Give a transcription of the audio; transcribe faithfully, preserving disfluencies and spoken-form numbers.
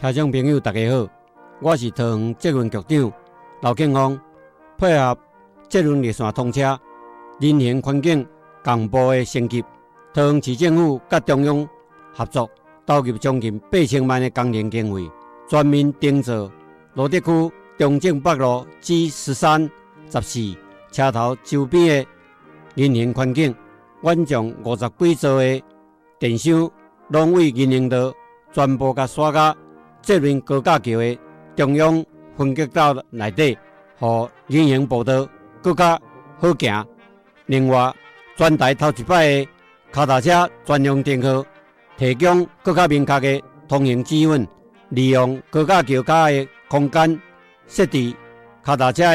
听众朋友大家好，我是桃园捷运局长刘建峰，配合捷运列线通车、人行环境公布的升级，桃园市政府甲中央合作，投入将近八千万的工程经费，全面订造罗德区中正北路 G 十三、十四车头周边的人行环境，阮将五十几座的电箱拢为人行道全部甲刷到捷运高架桥的中央分隔道内底，互人行步道更加好行。另外，全台头一摆的脚踏车专用灯号，提供更加明确的通行指引，利用高架桥下的空间设置脚踏车